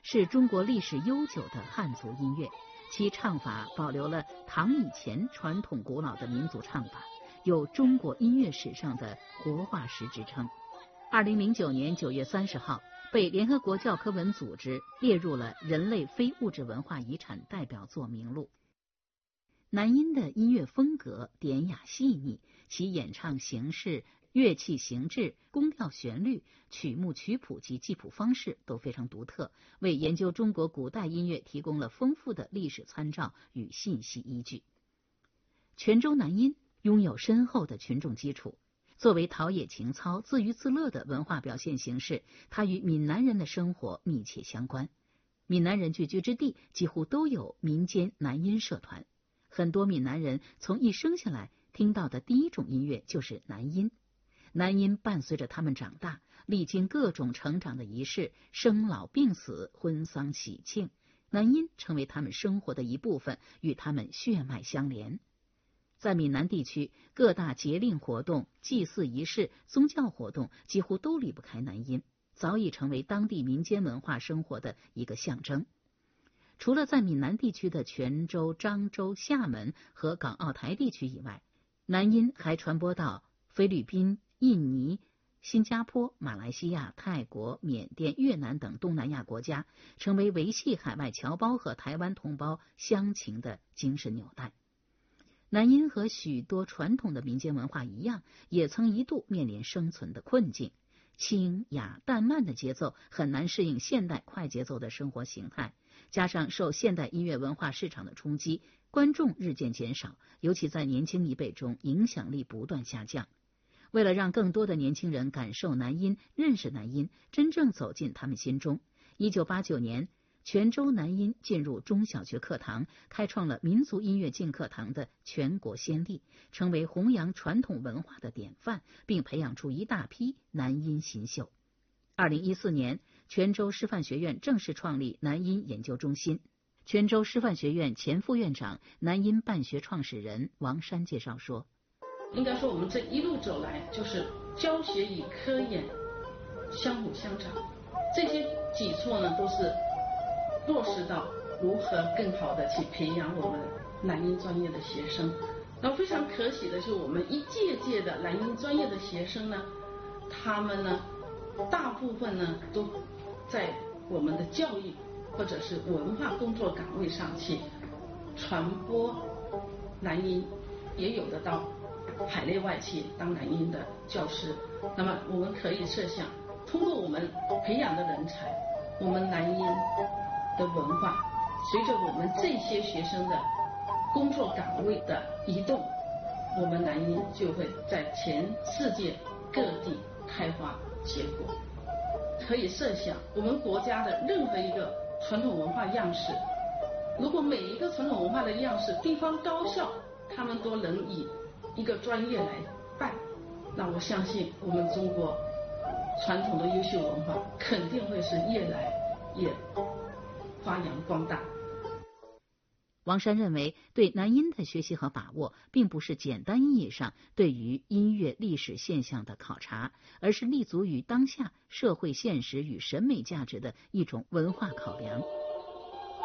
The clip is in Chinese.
是中国历史悠久的汉族音乐，其唱法保留了唐以前传统古老的民族唱法，有中国音乐史上的活化石之称。2009年9月30号，被联合国教科文组织列入了人类非物质文化遗产代表作名录。南音的音乐风格典雅细腻，其演唱形式、乐器形制、宫调旋律、曲目曲谱及记谱方式都非常独特，为研究中国古代音乐提供了丰富的历史参照与信息依据。泉州南音拥有深厚的群众基础，作为陶冶情操、自娱自乐的文化表现形式，它与闽南人的生活密切相关。闽南人聚居之地几乎都有民间南音社团，很多闽南人从一生下来听到的第一种音乐就是南音。南音伴随着他们长大，历经各种成长的仪式，生老病死、婚丧喜庆，南音成为他们生活的一部分，与他们血脉相连。在闽南地区，各大节令活动、祭祀仪式、宗教活动几乎都离不开南音，早已成为当地民间文化生活的一个象征。除了在闽南地区的泉州、漳州、厦门和港澳台地区以外，南音还传播到菲律宾、印尼、新加坡、马来西亚、泰国、缅甸、越南等东南亚国家，成为维系海外侨胞和台湾同胞乡情的精神纽带。南音和许多传统的民间文化一样，也曾一度面临生存的困境。轻雅淡慢的节奏很难适应现代快节奏的生活形态，加上受现代音乐文化市场的冲击，观众日渐减少，尤其在年轻一辈中影响力不断下降。为了让更多的年轻人感受南音、认识南音，真正走进他们心中，1989年泉州南音进入中小学课堂，开创了民族音乐进课堂的全国先例，成为弘扬传统文化的典范，并培养出一大批南音新秀。2014年，泉州师范学院正式创立南音研究中心。泉州师范学院前副院长、南音办学创始人王山介绍说， 应该说我们这一路走来，就是教学与科研相辅相成，这些举措呢都是落实到如何更好的去培养我们南音专业的学生。然后非常可喜的是，我们一届届的南音专业的学生呢，他们呢大部分呢都在我们的教育或者是文化工作岗位上去传播南音，也有的到海内外去当南音的教师。那么我们可以设想，通过我们培养的人才，我们南音的文化随着我们这些学生的工作岗位的移动，我们南音就会在全世界各地开花结果。可以设想，我们国家的任何一个传统文化样式，如果每一个传统文化的样式地方高校他们都能以一个专业来办，那我相信我们中国传统的优秀文化肯定会是越来越发扬光大。 王山认为，对南音的学习和把握，并不是简单意义上对于音乐历史现象的考察，而是立足于当下社会现实与审美价值的一种文化考量。